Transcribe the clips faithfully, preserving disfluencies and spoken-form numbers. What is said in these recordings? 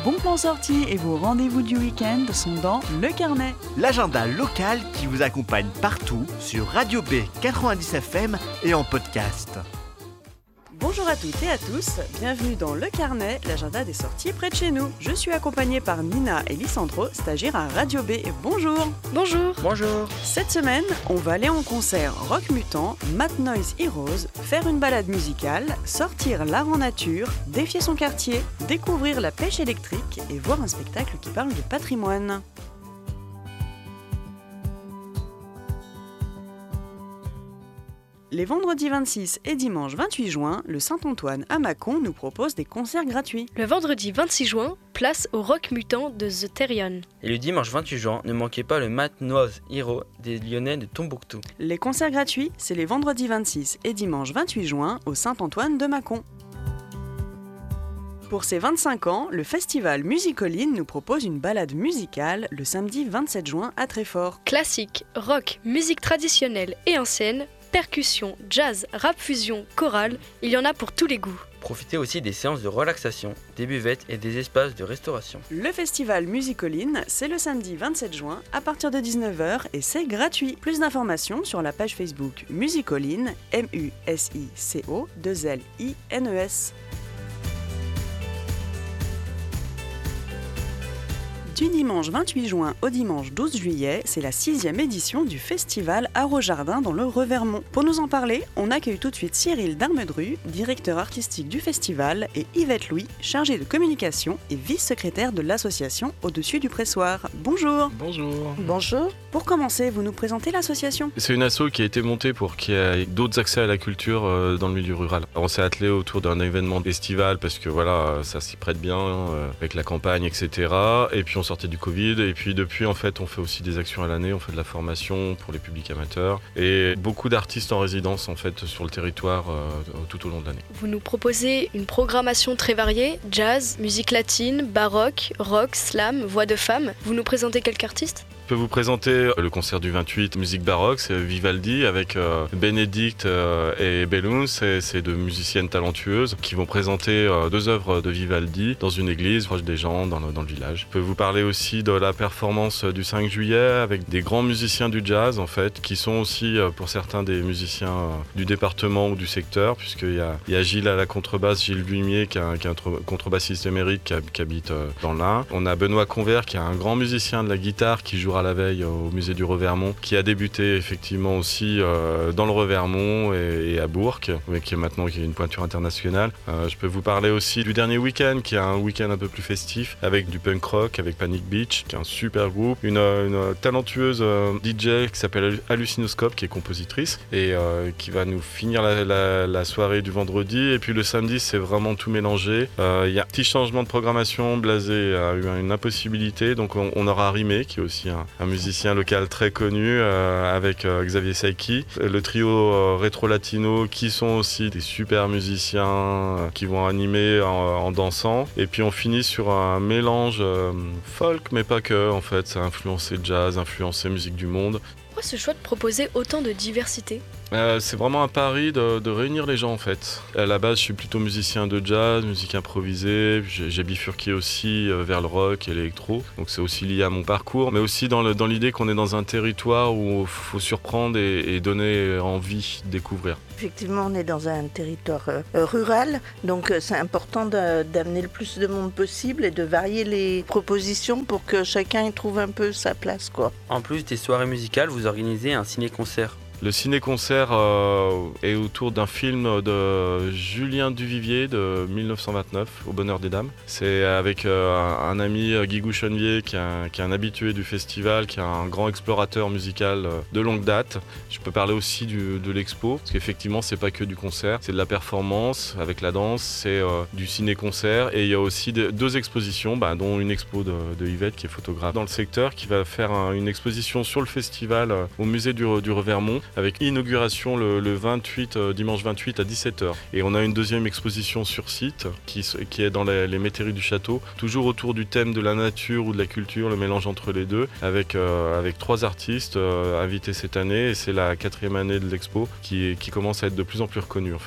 bons plans sortis et vos rendez-vous du week-end sont dans Le Carnet. L'agenda local qui vous accompagne partout sur Radio B quatre-vingt-dix F M et en podcast. Bonjour à toutes et à tous, bienvenue dans Le Carnet, l'agenda des sorties près de chez nous. Je suis accompagnée par Nina et Lissandro, stagiaires à Radio B. Bonjour. Bonjour. Bonjour. Cette semaine, on va aller en concert Rock Mutant, Math Noise Heroes, faire une balade musicale, sortir l'art en nature, défier son quartier, découvrir la pêche électrique et voir un spectacle qui parle de patrimoine. Les vendredis vingt-six et dimanche vingt-huit juin, le Saint-Antoine à Mâcon nous propose des concerts gratuits. Le vendredi vingt-six juin, place au Rock Mutant de The Therion. Et le dimanche vingt-huit juin, ne manquez pas le Math Noise Heroes des Lyonnais de Tombouctou. Les concerts gratuits, c'est les vendredis vingt-six et dimanche vingt-huit juin au Saint-Antoine de Mâcon. Pour ses vingt-cinq ans, le festival Musicoline nous propose une balade musicale le samedi vingt-sept juin à Treffort. Classique, rock, musique traditionnelle et ancienne, percussion, jazz, rap fusion, chorale, il y en a pour tous les goûts. Profitez aussi des séances de relaxation, des buvettes et des espaces de restauration. Le festival Musicoline, c'est le samedi vingt-sept juin à partir de dix-neuf heures et c'est gratuit. Plus d'informations sur la page Facebook Musicoline, M U S I C O deux L I N E S. Du dimanche vingt-huit juin au dimanche douze juillet, c'est la sixième édition du festival Arrojardin dans le Revermont. Pour nous en parler, on accueille tout de suite Cyril Darmedru, directeur artistique du festival, et Yvette Louis, chargée de communication et vice-secrétaire de l'association Au-dessus du Pressoir. Bonjour. Bonjour. Bonjour. Pour commencer, vous nous présentez l'association ? C'est une asso qui a été montée pour qu'il y ait d'autres accès à la culture dans le milieu rural. On s'est attelé autour d'un événement estival parce que voilà, ça s'y prête bien avec la campagne, et cetera. Et puis on sortait du Covid et puis depuis en fait on fait aussi des actions à l'année, on fait de la formation pour les publics amateurs et beaucoup d'artistes en résidence en fait sur le territoire euh, tout au long de l'année. Vous nous proposez une programmation très variée, jazz, musique latine, baroque, rock, slam, voix de femme. Vous nous présentez quelques artistes ? Je peux vous présenter le concert du vingt-huit, musique baroque, c'est Vivaldi avec euh, Bénédicte euh, et Bellum, c'est, c'est deux musiciennes talentueuses qui vont présenter euh, deux œuvres de Vivaldi dans une église proche des gens dans le, dans le village. Je peux vous parler aussi de la performance du cinq juillet avec des grands musiciens du jazz en fait, qui sont aussi euh, pour certains des musiciens euh, du département ou du secteur, puisqu'il y a, il y a Gilles à la contrebasse, Gilles Vuimier qui est un, qui est un contrebassiste émérite qui, qui habite euh, dans l'Ain. On a Benoît Convert qui est un grand musicien de la guitare qui jouera la veille au musée du Revermont, qui a débuté effectivement aussi euh, dans le Revermont et, et à Bourg, mais qui est maintenant qui est une pointure internationale. Euh, je peux vous parler aussi du dernier week-end, qui est un week-end un peu plus festif, avec du punk rock, avec Panic Beach, qui est un super groupe, une, une talentueuse euh, D J qui s'appelle Hallucinoscope, qui est compositrice, et euh, qui va nous finir la, la, la soirée du vendredi, et puis le samedi c'est vraiment tout mélangé. Il euh, y a un petit changement de programmation, Blasé a eu une impossibilité, donc on, on aura Rimé, qui est aussi un, un musicien local très connu euh, avec euh, Xavier Saiki, le trio euh, Rétro Latino qui sont aussi des super musiciens euh, qui vont animer en, en dansant, et puis on finit sur un mélange euh, folk mais pas que en fait, ça a influencé jazz, influencé musique du monde. Pourquoi ce choix de proposer autant de diversité ? Euh, c'est vraiment un pari de, de réunir les gens en fait. À la base je suis plutôt musicien de jazz, musique improvisée, j'ai, j'ai bifurqué aussi euh, vers le rock et l'électro, donc c'est aussi lié à mon parcours, mais aussi dans, le, dans l'idée qu'on est dans un territoire où il faut surprendre et, et donner envie de découvrir. Effectivement on est dans un territoire euh, rural, donc euh, c'est important de, d'amener le plus de monde possible et de varier les propositions pour que chacun y trouve un peu sa place, quoi. En plus des soirées musicales, vous organisez un ciné-concert. Le ciné-concert euh, est autour d'un film de Julien Duvivier de dix-neuf cent vingt-neuf, Au bonheur des dames. C'est avec euh, un, un ami, Guigou Chenevier, qui est, un, qui est un habitué du festival, qui est un grand explorateur musical euh, de longue date. Je peux parler aussi du, de l'expo, parce qu'effectivement, c'est pas que du concert, c'est de la performance avec la danse, c'est euh, du ciné-concert, et il y a aussi de, deux expositions, bah, dont une expo de, de Yvette, qui est photographe dans le secteur, qui va faire un, une exposition sur le festival euh, au musée du, du Revermont, avec inauguration le, le vingt-huit, euh, dimanche vingt-huit à dix-sept heures. Et on a une deuxième exposition sur site qui, qui est dans les, les métairies du château, toujours autour du thème de la nature ou de la culture, le mélange entre les deux, avec, euh, avec trois artistes euh, invités cette année, et c'est la quatrième année de l'expo qui, qui commence à être de plus en plus reconnue en fait.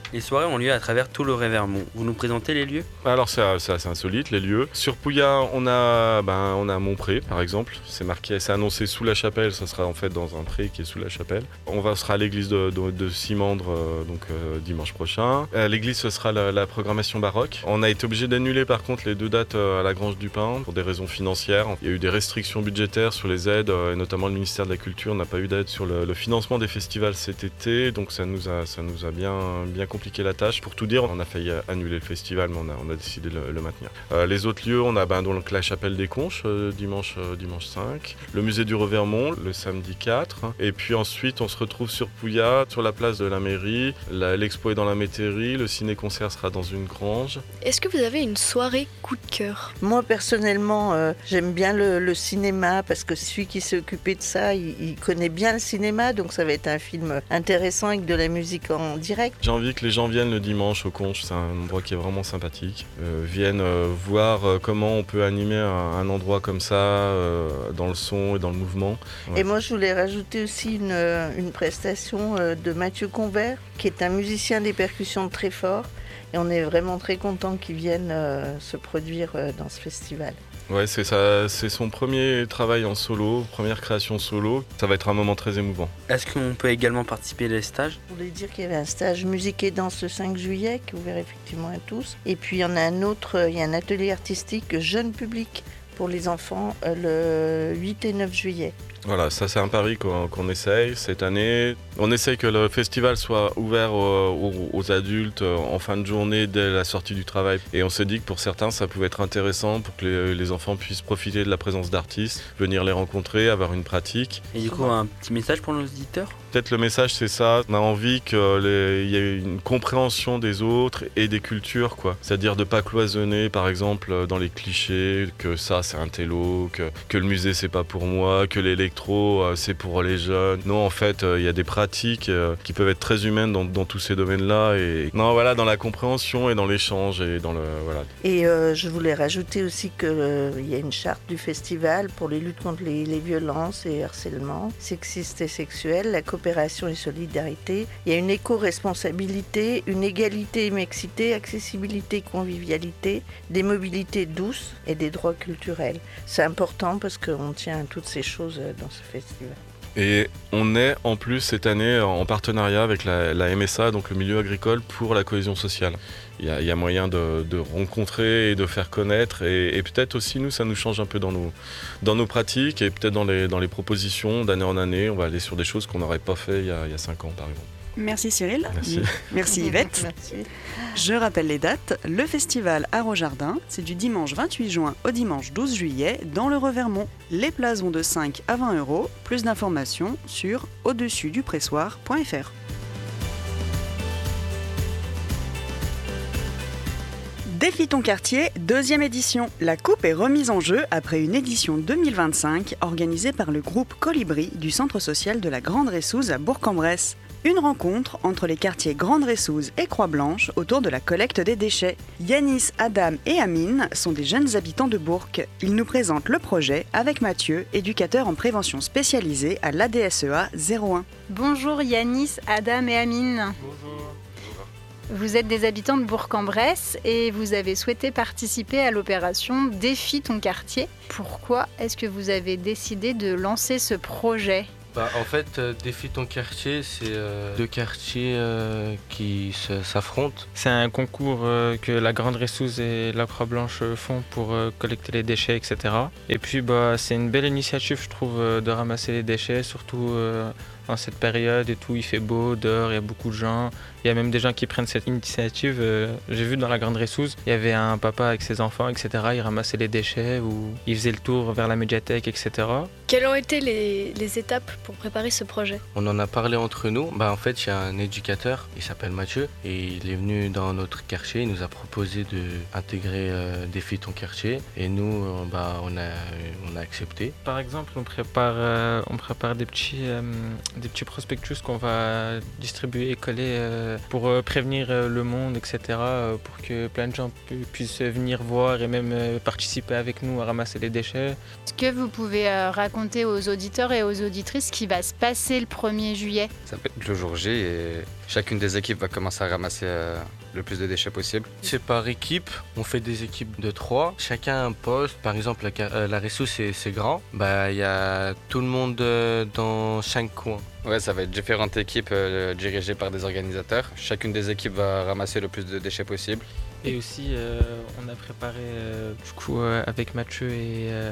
Les soirées ont lieu à travers tout le Revermont. Vous nous présentez les lieux ? Alors c'est, c'est assez insolite les lieux. Sur Pouillat, on a, ben, on a Montpré par exemple. C'est marqué, c'est annoncé sous la chapelle. Ça sera en fait dans un pré qui est sous la chapelle. On va, sera à l'église de, de, de Simandre euh, donc euh, dimanche prochain. À l'église, ce sera la, la programmation baroque. On a été obligé d'annuler par contre les deux dates euh, à la Grange du Pin pour des raisons financières. Il y a eu des restrictions budgétaires sur les aides euh, et notamment le ministère de la Culture n'a pas eu d'aide sur le, le financement des festivals cet été. Donc ça nous a, ça nous a bien, bien compliqué la tâche. Pour tout dire, on a failli annuler le festival, mais on a, on a décidé de le, le maintenir. Euh, les autres lieux, on a ben, donc la chapelle des Conches, euh, dimanche, euh, dimanche cinq, le musée du Revermont, le samedi quatre, et puis ensuite on se retrouve sur Pouillat, sur la place de la mairie, la, l'expo est dans la métairie, le ciné-concert sera dans une grange. Est-ce que vous avez une soirée coup de cœur ? Moi personnellement, euh, j'aime bien le, le cinéma parce que celui qui s'est occupé de ça, il, il connaît bien le cinéma, donc ça va être un film intéressant avec de la musique en direct. J'ai envie que les gens viennent le dimanche au Conche, c'est un endroit qui est vraiment sympathique. Euh, viennent euh, voir euh, comment on peut animer un, un endroit comme ça, euh, dans le son et dans le mouvement. Ouais. Et moi je voulais rajouter aussi une, une prestation de Mathieu Convert, qui est un musicien des percussions de Treffort. Et on est vraiment très content qu'il vienne euh, se produire euh, dans ce festival. Ouais, c'est, ça, c'est son premier travail en solo, première création solo. Ça va être un moment très émouvant. Est-ce qu'on peut également participer à des stages ? Je voulais dire qu'il y avait un stage musique et danse le cinq juillet, qui est ouvert effectivement à tous. Et puis il y en a un autre, il y a un atelier artistique jeune public pour les enfants le huit et neuf juillet. Voilà, ça c'est un pari qu'on, qu'on essaye cette année. On essaye que le festival soit ouvert aux, aux adultes en fin de journée dès la sortie du travail. Et on s'est dit que pour certains ça pouvait être intéressant pour que les, les enfants puissent profiter de la présence d'artistes, venir les rencontrer, avoir une pratique. Et du coup un petit message pour nos auditeurs ? Peut-être le message c'est ça, on a envie qu'il y ait une compréhension des autres et des cultures, quoi. C'est-à-dire de ne pas cloisonner par exemple dans les clichés, que ça c'est un télo, que, que le musée c'est pas pour moi, que l'électro c'est pour les jeunes. Non, en fait, il y a des pratiques qui peuvent être très humaines dans, dans tous ces domaines-là. Et non, voilà, dans la compréhension et dans l'échange et dans le voilà. Et euh, je voulais rajouter aussi qu'il euh, y a une charte du festival pour les luttes contre les, les violences et harcèlements sexistes et sexuels, la coopération et solidarité. Il y a une éco-responsabilité, une égalité et mixité, accessibilité et convivialité, des mobilités douces et des droits culturels. C'est important parce qu'on tient à toutes ces choses dans ce festival. Et on est en plus cette année en partenariat avec la, la M S A, donc le milieu agricole pour la cohésion sociale. Il y a, il y a moyen de, de rencontrer et de faire connaître et, et peut-être aussi nous ça nous change un peu dans nos, dans nos pratiques et peut-être dans les, dans les propositions d'année en année. On va aller sur des choses qu'on n'aurait pas fait il y a, il y a cinq ans par exemple. Merci Cyril. Merci. Merci Yvette. Merci. Je rappelle les dates. Le festival Arrojardin, c'est du dimanche vingt-huit juin au dimanche douze juillet dans le Revermont. Les places vont de cinq à vingt euros. Plus d'informations sur au-dessus du pressoir point f r. Défi ton quartier, deuxième édition. La coupe est remise en jeu après une édition deux mille vingt-cinq organisée par le groupe Colibri du centre social de la Grande Ressouze à Bourg-en-Bresse. Une rencontre entre les quartiers Grande Ressouze et Croix-Blanche autour de la collecte des déchets. Yanis, Adam et Amine sont des jeunes habitants de Bourg. Ils nous présentent le projet avec Mathieu, éducateur en prévention spécialisé à l'A D S E A zéro un. Bonjour Yanis, Adam et Amine. Bonjour. Vous êtes des habitants de Bourg-en-Bresse et vous avez souhaité participer à l'opération Défi ton quartier. Pourquoi est-ce que vous avez décidé de lancer ce projet ? Bah, en fait, euh, Défi ton quartier, c'est euh, deux quartiers euh, qui se, s'affrontent. C'est un concours euh, que la Grande Ressouze et la Croix-Blanche font pour euh, collecter les déchets, et cetera. Et puis, bah, c'est une belle initiative, je trouve, euh, de ramasser les déchets, surtout euh, en cette période et tout. Il fait beau, dehors, il y a beaucoup de gens. Il y a même des gens qui prennent cette initiative. Euh, j'ai vu dans la Grande Ressouze, il y avait un papa avec ses enfants, et cetera. Il ramassait les déchets ou il faisait le tour vers la médiathèque, et cetera. Quelles ont été les, les étapes pour préparer ce projet ? On en a parlé entre nous. Bah, en fait, il y a un éducateur, il s'appelle Mathieu, et il est venu dans notre quartier. Il nous a proposé d'intégrer euh, Défi ton quartier. Et nous, euh, bah, on, a, on a accepté. Par exemple, on prépare, euh, on prépare des petits, euh, des petits prospectus qu'on va distribuer et coller euh, pour euh, prévenir euh, le monde, et cetera, euh, pour que plein de gens pu- puissent venir voir et même euh, participer avec nous à ramasser les déchets. Est-ce que vous pouvez euh, raconter aux auditeurs et aux auditrices ce qui va se passer le premier juillet ? Ça va être le jour J et chacune des équipes va commencer à ramasser euh, le plus de déchets possible. C'est par équipe, on fait des équipes de trois, chacun a un poste. Par exemple, la, ca- euh, la Ressous c'est, c'est grand, bah, il y a tout le monde euh, dans cinq coins. Ouais, ça va être différentes équipes euh, dirigées par des organisateurs. Chacune des équipes va ramasser le plus de déchets possible. Et aussi, euh, on a préparé euh, du coup euh, avec Mathieu et, euh,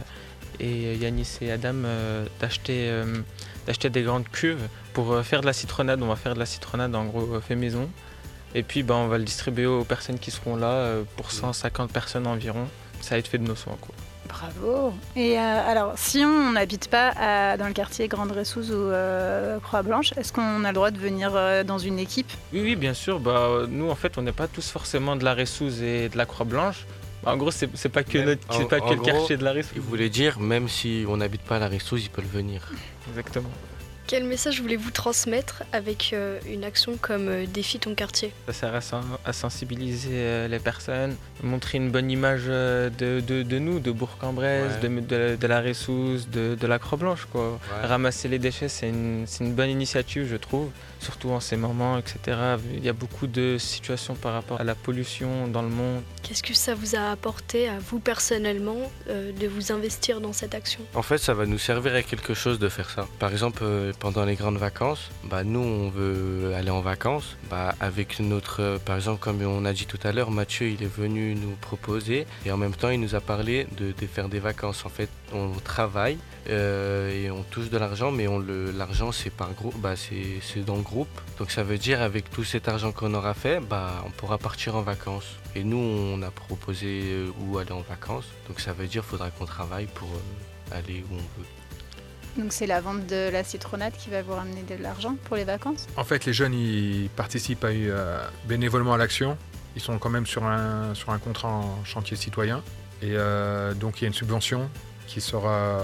et Yanis et Adam euh, d'acheter, euh, d'acheter des grandes cuves pour euh, faire de la citronnade. On va faire de la citronnade en gros euh, fait maison. Et puis bah, on va le distribuer aux personnes qui seront là euh, pour cent cinquante personnes environ. Ça va être fait de nos soins, quoi. Bravo. Et euh, alors, si on n'habite pas à- dans le quartier Grande Ressouze ou euh, Croix-Blanche, est-ce qu'on a le droit de venir euh, dans une équipe ? Oui, oui, bien sûr. Bah, nous, en fait, on n'est pas tous forcément de la Ressouze et de la Croix-Blanche. Bah, en gros, c'est, c'est pas que, Même- notre, c'est en- pas en que le gros, quartier de la Ressouze. Il voulait dire, même si on n'habite pas à la Ressous, ils peuvent venir. Exactement. Quel message voulez-vous transmettre avec euh, une action comme euh, Défie ton quartier ? Ça sert à, sen- à sensibiliser euh, les personnes, montrer une bonne image euh, de, de, de nous, de Bourg-en-Bresse, Ouais. de, de, de la Ressouze, de, de la Croix-Blanche, quoi. Ouais. Ramasser les déchets, c'est une, c'est une bonne initiative, je trouve, surtout en ces moments, et cetera. Il y a beaucoup de situations par rapport à la pollution dans le monde. Qu'est-ce que ça vous a apporté à vous personnellement euh, de vous investir dans cette action ? En fait, ça va nous servir à quelque chose de faire ça. Par exemple, euh, pendant les grandes vacances, bah, nous, on veut aller en vacances. Bah, avec notre, euh, par exemple, comme on a dit tout à l'heure, Mathieu, il est venu nous proposer et en même temps, il nous a parlé de, de faire des vacances. En fait, on travaille euh, et on touche de l'argent, mais on le, l'argent, c'est par groupe, bah, c'est, c'est dans le groupe. Donc, ça veut dire, avec tout cet argent qu'on aura fait, bah, on pourra partir en vacances. Et nous, on a proposé euh, où aller en vacances. Donc, ça veut dire qu'il faudra qu'on travaille pour euh, aller où on veut. Donc c'est la vente de la citronnade qui va vous ramener de l'argent pour les vacances ? En fait, les jeunes, ils participent à, euh, bénévolement à l'action. Ils sont quand même sur un, sur un contrat en chantier citoyen. Et euh, donc, il y a une subvention qui sera,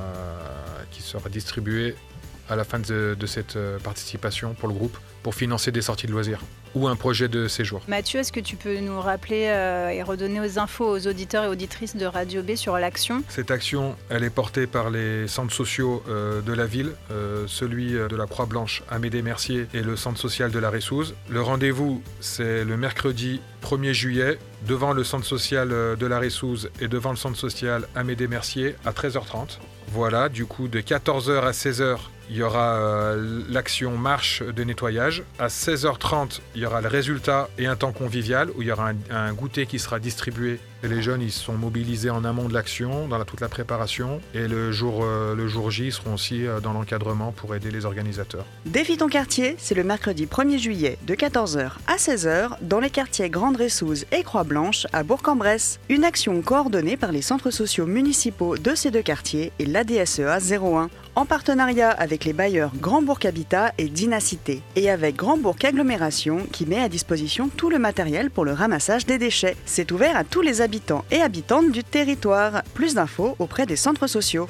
qui sera distribuée à la fin de, de cette participation pour le groupe pour financer des sorties de loisirs ou un projet de séjour. Mathieu, est-ce que tu peux nous rappeler euh, et redonner aux infos aux auditeurs et auditrices de Radio B sur l'action ? Cette action, elle est portée par les centres sociaux euh, de la ville, euh, celui de la Croix-Blanche Amédée-Mercier et le centre social de la Ressouze. Le rendez-vous, c'est le mercredi premier juillet, devant le centre social de la Ressouze et devant le centre social Amédée-Mercier à treize heures trente. Voilà, du coup, de quatorze heures à seize heures, il y aura euh, l'action marche de nettoyage. À seize heures trente, il y aura le résultat et un temps convivial où il y aura un, un goûter qui sera distribué. Et les jeunes, ils sont mobilisés en amont de l'action, dans la, toute la préparation. Et le jour, euh, le jour J, ils seront aussi euh, dans l'encadrement pour aider les organisateurs. Défie ton quartier, c'est le mercredi premier juillet de quatorze heures à seize heures dans les quartiers Grande Ressouze et Croix-Blanche à Bourg-en-Bresse. Une action coordonnée par les centres sociaux municipaux de ces deux quartiers et l'A D S E A zéro un, en partenariat avec les bailleurs Grand Bourg Habitat et Dynacité, et avec Grand Bourg Agglomération qui met à disposition tout le matériel pour le ramassage des déchets. C'est ouvert à tous les habitants et habitantes du territoire. Plus d'infos auprès des centres sociaux.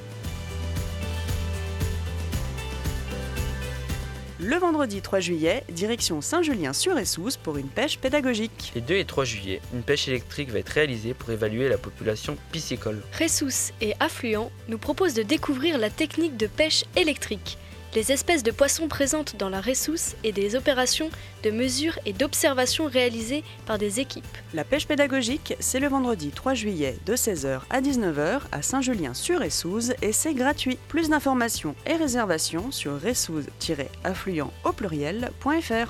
Le vendredi trois juillet, direction Saint-Julien-sur-Ressouze pour une pêche pédagogique. Les deux et trois juillet, une pêche électrique va être réalisée pour évaluer la population piscicole. Ressousse et Affluent nous proposent de découvrir la technique de pêche électrique, les espèces de poissons présentes dans la Ressousse et des opérations de mesure et d'observation réalisées par des équipes. La pêche pédagogique, c'est le vendredi trois juillet de seize heures à dix-neuf heures à Saint-Julien-sur-Ressouze et c'est gratuit. Plus d'informations et réservations sur ressouze-affluent au pluriel.fr.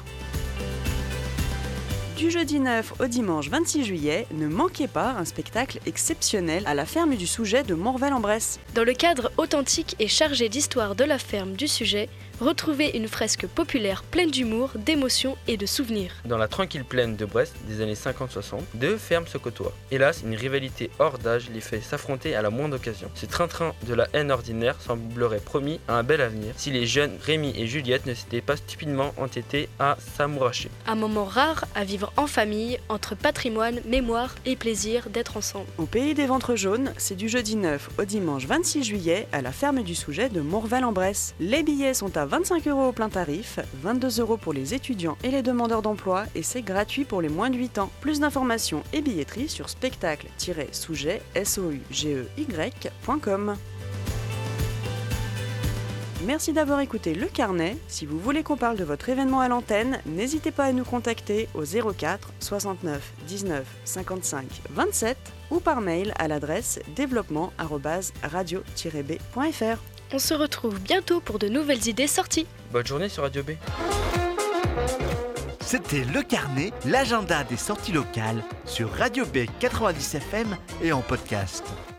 Du jeudi neuf au dimanche vingt-six juillet, ne manquez pas un spectacle exceptionnel à la ferme du Sujet de Morvel-en-Bresse. Dans le cadre authentique et chargé d'histoire de la ferme du Sujet, retrouvez une fresque populaire pleine d'humour, d'émotions et de souvenirs. Dans la tranquille plaine de Brest des années cinquante soixante, deux fermes se côtoient. Hélas, une rivalité hors d'âge les fait s'affronter à la moindre occasion. Ce train-train de la haine ordinaire semblerait promis à un bel avenir si les jeunes Rémi et Juliette ne s'étaient pas stupidement entêtés à s'amouracher. Un moment rare à vivre en famille, entre patrimoine, mémoire et plaisir d'être ensemble. Au pays des ventres jaunes, c'est du jeudi neuf au dimanche vingt-six juillet à la ferme du Sujet de Morvel-en-Bresse. Les billets sont à à vingt-cinq euros au plein tarif, vingt-deux euros pour les étudiants et les demandeurs d'emploi et c'est gratuit pour les moins de huit ans. Plus d'informations et billetterie sur spectacle-souget point com. Merci d'avoir écouté Le Carnet. Si vous voulez qu'on parle de votre événement à l'antenne, n'hésitez pas à nous contacter au zéro quatre soixante-neuf dix-neuf cinquante-cinq vingt-sept ou par mail à l'adresse développement arobase radio tiret b point f r. On se retrouve bientôt pour de nouvelles idées sorties. Bonne journée sur Radio B. C'était Le Carnet, l'agenda des sorties locales sur Radio B quatre-vingt-dix F M et en podcast.